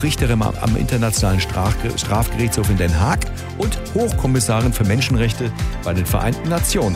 Richterin am Internationalen Strafgerichtshof in Den Haag und Hochkommissarin für Menschenrechte bei den Vereinten Nationen.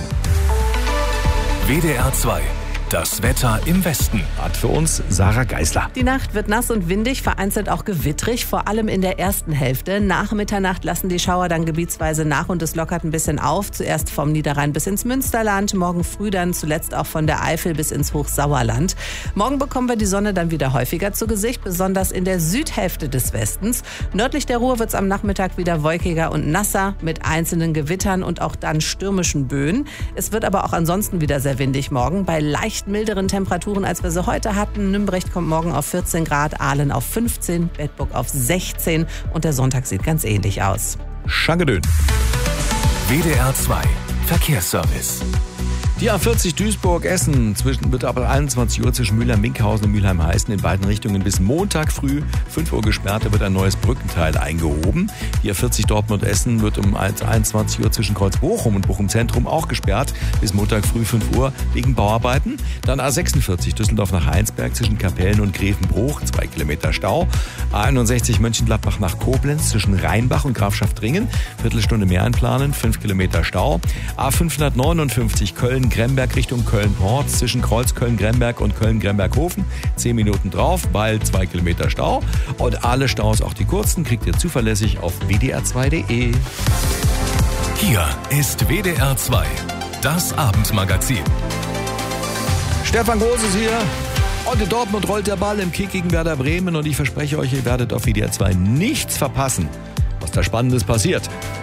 WDR 2. Das Wetter im Westen. Hat für uns Sarah Geisler. Die Nacht wird nass und windig, vereinzelt auch gewittrig, vor allem in der ersten Hälfte. Nach Mitternacht lassen die Schauer dann gebietsweise nach und es lockert ein bisschen auf. Zuerst vom Niederrhein bis ins Münsterland, morgen früh dann zuletzt auch von der Eifel bis ins Hochsauerland. Morgen bekommen wir die Sonne dann wieder häufiger zu Gesicht, besonders in der Südhälfte des Westens. Nördlich der Ruhr wird es am Nachmittag wieder wolkiger und nasser mit einzelnen Gewittern und auch dann stürmischen Böen. Es wird aber auch ansonsten wieder sehr windig morgen, bei leicht milderen Temperaturen, als wir sie heute hatten. Nümbrecht kommt morgen auf 14 Grad, Aalen auf 15, Bedburg auf 16 und der Sonntag sieht ganz ähnlich aus. Schangedön. WDR 2. Verkehrsservice. Die A40 Duisburg-Essen wird ab 21 Uhr zwischen Mülheim-Minkhausen und Mülheim-Heißen in beiden Richtungen bis Montag früh 5 Uhr gesperrt. Da wird ein neues Brückenteil eingehoben. Die A40 Dortmund-Essen wird um 21 Uhr zwischen Kreuz-Bochum und Bochum-Zentrum auch gesperrt bis Montag früh 5 Uhr wegen Bauarbeiten. Dann A46 Düsseldorf nach Heinsberg zwischen Kapellen und Grevenbruch, 2 Kilometer Stau. A61 Mönchengladbach nach Koblenz zwischen Rheinbach und Grafschaft-Dringen, Viertelstunde mehr einplanen, 5 Kilometer Stau. A559 Köln-Gremberg Richtung Köln-Port zwischen Kreuz Köln-Gremberg und Köln-Gremberg-Hofen. 10 Minuten drauf, weil 2 Kilometer Stau. Und alle Staus, auch die kurzen, kriegt ihr zuverlässig auf wdr2.de. Hier ist WDR 2. Das Abendmagazin. Stefan Groß ist hier. Und in Dortmund rollt der Ball im Kick gegen Werder Bremen. Und ich verspreche euch, ihr werdet auf WDR 2 nichts verpassen, was da Spannendes passiert.